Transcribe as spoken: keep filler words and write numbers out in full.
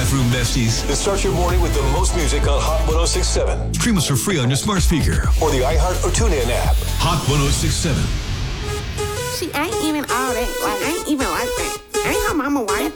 bathroom besties. Then start your morning with the most music on Hot one oh six point seven. Stream us for free on your smart speaker or the iHeart or TuneIn app. Hot one oh six point seven. She ain't even all that. Like, ain't even like that. Ain't her mama white.